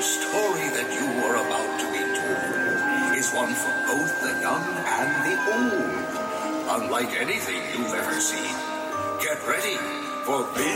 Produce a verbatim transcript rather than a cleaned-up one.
story that you are about to be told is one for both the young and the old. Unlike anything you've ever seen. Get ready for Big